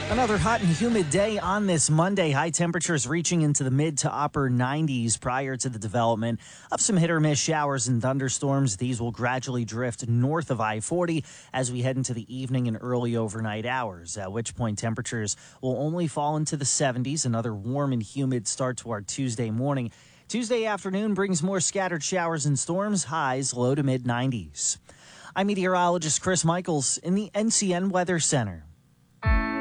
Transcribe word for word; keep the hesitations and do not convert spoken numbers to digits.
Another hot and humid day on this Monday. High temperatures reaching into the mid to upper nineties prior to the development of some hit or miss showers and thunderstorms. These will gradually drift north of I forty as we head into the evening and early overnight hours, at which point temperatures will only fall into the seventies. Another warm and humid start to our Tuesday morning. Tuesday afternoon brings more scattered showers and storms, highs low to mid nineties. I'm meteorologist Chris Michaels in the N C N Weather Center.